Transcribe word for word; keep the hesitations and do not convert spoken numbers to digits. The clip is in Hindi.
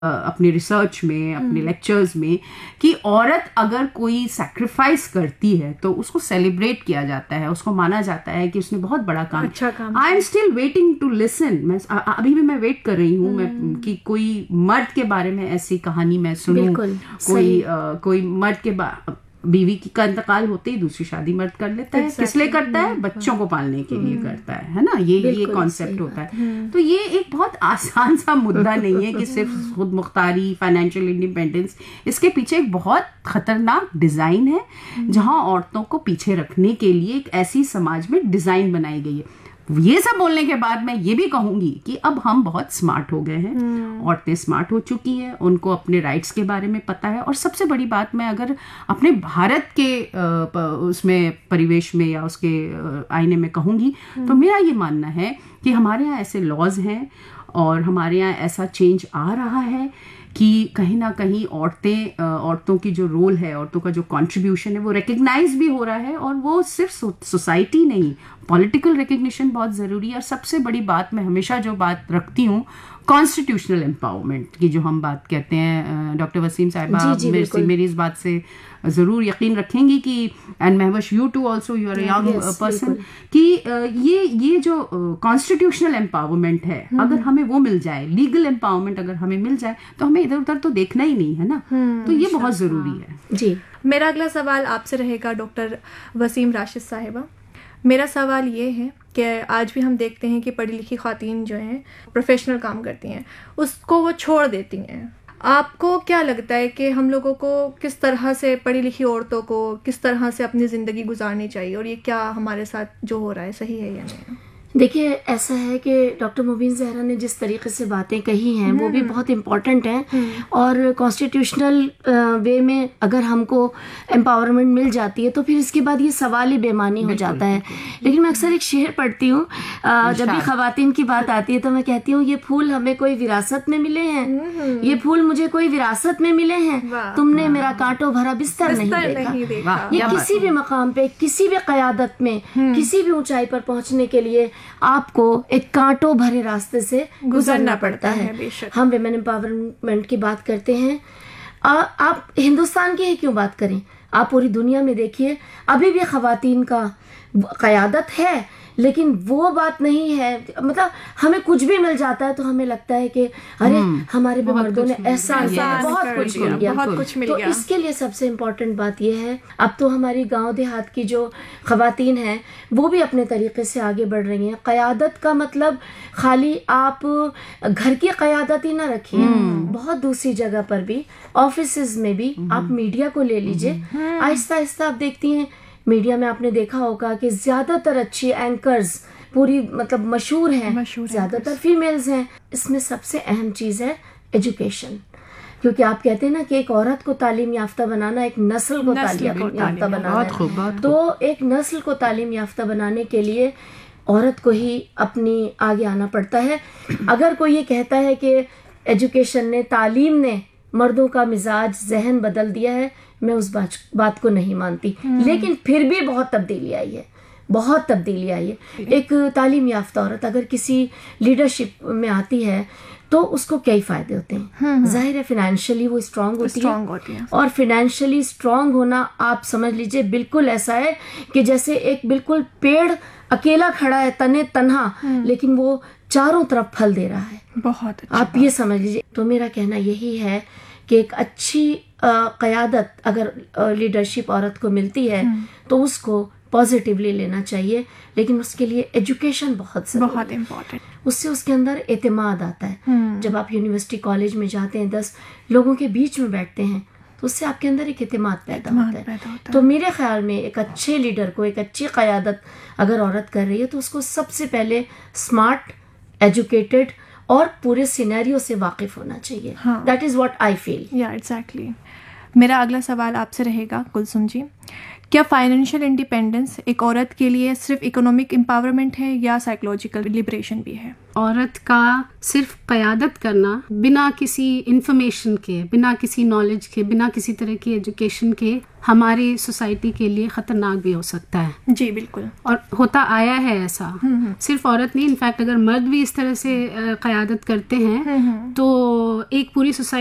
अपने रिसर्च में, अपने लेक्चर्स में, कि औरत अगर कोई सैक्रिफाइस करती है तो उसको सेलिब्रेट किया जाता है, उसको माना जाता है कि उसने बहुत बड़ा काम अच्छा काम। I am still waiting to listen. मैं अभी भी मैं वेट कर रही हूँ मैं कि कोई मर्द के बारे में ऐसी कहानी मैं सुनूं, कोई आ, कोई मर्द के बा बीवी की का इंतकाल होते ही दूसरी शादी मर्द कर लेता है। किस लिए करता है? बच्चों को पालने के लिए करता है, है ना। ये ये कॉन्सेप्ट होता है। तो ये एक बहुत आसान सा मुद्दा नहीं है कि सिर्फ खुद मुख्तारी, फाइनेंशियल इंडिपेंडेंस, इसके पीछे एक बहुत खतरनाक डिजाइन है जहां औरतों को पीछे रखने के लिए एक ऐसी समाज में डिजाइन बनाई गई है। ये सब बोलने के बाद मैं ये भी कहूंगी कि अब हम बहुत स्मार्ट हो गए हैं, औरतें स्मार्ट हो चुकी हैं, उनको अपने राइट्स के बारे में पता है। और सबसे बड़ी बात, मैं अगर अपने भारत के उसमें परिवेश में या उसके आईने में कहूंगी तो मेरा ये मानना है कि हमारे यहाँ ऐसे लॉज हैं और हमारे यहाँ ऐसा चेंज आ रहा है कि कहीं ना कहीं औरतें औरतों की जो रोल है, औरतों का जो कंट्रीब्यूशन है वो रिकग्नाइज भी हो रहा है। और वो सिर्फ सोसाइटी नहीं, पॉलिटिकल रिकग्निशन बहुत ज़रूरी है। और सबसे बड़ी बात, मैं हमेशा जो बात रखती हूँ, कॉन्स्टिट्यूशनल एम्पावरमेंट की जो हम बात कहते हैं, डॉक्टर वसीम साहिबा मेरी, मेरी इस बात से ज़रूर यकीन रखेंगी कि एंड मैं wish you to also, you are a young person, कि ये ये जो कॉन्स्टिट्यूशनल एम्पावरमेंट है, अगर हमें वो मिल जाए, लीगल एम्पावरमेंट अगर हमें मिल जाए, तो हमें इधर उधर तो देखना ही नहीं है ना। तो ये बहुत ज़रूरी है। जी, मेरा अगला सवाल आपसे रहेगा डॉक्टर वसीम राशिद साहिबा। मेरा सवाल ये है कि आज भी हम देखते हैं कि पढ़ी लिखी ख़वातीन जो हैं प्रोफेशनल काम करती हैं, उसको वो छोड़ देती हैं। आपको क्या लगता है कि हम लोगों को किस तरह से, पढ़ी लिखी औरतों को किस तरह से अपनी ज़िंदगी गुजारनी चाहिए, और ये क्या हमारे साथ जो हो रहा है सही है या नहीं? देखिए, ऐसा है कि डॉक्टर मुबीन ज़हरा ने जिस तरीके से बातें कही हैं वो भी बहुत इम्पॉर्टेंट हैं। और कॉन्स्टिट्यूशनल वे में अगर हमको एम्पावरमेंट मिल जाती है तो फिर इसके बाद ये सवाल ही बेमानी हो जाता है। लेकिन मैं अक्सर एक शेर पढ़ती हूँ, जब भी ख़वातीन की बात आती है तो मैं कहती हूँ, ये फूल हमें कोई विरासत में मिले हैं, ये फूल मुझे कोई विरासत में मिले हैं, तुमने मेरा कांटों भरा बिस्तर नहीं देखा। ये किसी भी मकाम पे, किसी भी क़यादत में, किसी भी ऊंचाई पर पहुंचने के लिए आपको एक कांटों भरे रास्ते से गुजरना पड़ता है। हम विमेन एम्पावरमेंट की बात करते हैं, आ, आप हिंदुस्तान की ही क्यों बात करें, आप पूरी दुनिया में देखिए, अभी भी ख़वातीन का क़यादत है, लेकिन वो बात नहीं है। मतलब हमें कुछ भी मिल जाता है तो हमें लगता है कि अरे हमारे भी मर्दों ने ऐसा बहुत कुछ मिल गया, बहुत कुछ मिल गया। तो इसके लिए सबसे इम्पोर्टेंट बात यह है, अब तो हमारी गांव देहात की जो ख़वातीन हैं वो भी अपने तरीके से आगे बढ़ रही हैं। क़यादत का मतलब खाली आप घर की क़यादत ही ना रखिए, बहुत दूसरी जगह पर भी, ऑफिस में भी, आप मीडिया को ले लीजिए, आहिस्ता आहिस्ता आप देखती हैं मीडिया में आपने देखा होगा कि ज्यादातर अच्छी एंकर्स पूरी मतलब मशहूर हैं, ज्यादातर फीमेल्स हैं। इसमें सबसे अहम चीज है एजुकेशन, क्योंकि आप कहते हैं ना कि एक औरत को तालीम याफ्ता बनाना, एक नस्ल को तालीम याफ्ता बनाना, तो एक नस्ल को तालीम याफ्ता बनाने के लिए औरत को ही अपनी आगे आना पड़ता है। अगर कोई ये कहता है कि एजुकेशन ने, तालीम ने मर्दों का मिजाज, जहन बदल दिया है, मैं उस बात बात को नहीं मानती। लेकिन फिर भी बहुत तब्दीली आई है, बहुत तब्दीली आई है। एक तालीम याफ्ता औरत अगर किसी लीडरशिप में आती है तो उसको कई फायदे होते हैं। जाहिर है फाइनेंशियली वो स्ट्रांग होती, होती है, और फाइनेंशियली स्ट्रांग होना आप समझ लीजिए बिल्कुल ऐसा है कि जैसे एक बिल्कुल पेड़ अकेला खड़ा है, तने तन्हा, लेकिन वो चारों तरफ फल दे रहा है। बहुत अच्छा, आप ये समझ लीजिए। तो मेरा कहना यही है कि एक अच्छी क़यादत अगर लीडरशिप औरत को मिलती है तो उसको पॉजिटिवली लेना चाहिए, लेकिन उसके लिए एजुकेशन बहुत बहुत इम्पोर्टेंट। उससे उसके अंदर एतमाद आता है। जब आप यूनिवर्सिटी कॉलेज में जाते हैं, दस लोगों के बीच में बैठते हैं, तो उससे आपके अंदर एक एतमाद पैदा होता है। पैदा होता है। तो मेरे ख्याल में एक अच्छे लीडर को, एक अच्छी क़यादत अगर औरत कर रही है तो उसको सबसे पहले स्मार्ट, एजुकेटेड और पूरे सिनेरियो से वाकिफ होना चाहिए। That is what I feel. या एग्जैक्टली। मेरा अगला सवाल आपसे रहेगा कुलसुम जी, क्या फाइनेंशियल इंडिपेंडेंस एक औरत के लिए सिर्फ इकोनॉमिक एम्पावरमेंट है या साइकोलॉजिकल लिबरेशन भी है? औरत का सिर्फ क़यादत करना बिना किसी इंफॉर्मेशन के, बिना किसी नॉलेज के, बिना किसी तरह की एजुकेशन के हमारी सोसाइटी के लिए ख़तरनाक भी हो सकता है। जी बिल्कुल। और होता आया है ऐसा। सिर्फ औरत नहीं, इनफैक्ट अगर मर्द भी इस तरह से क़यादत करते हैं तो एक पूरी सोसाइटी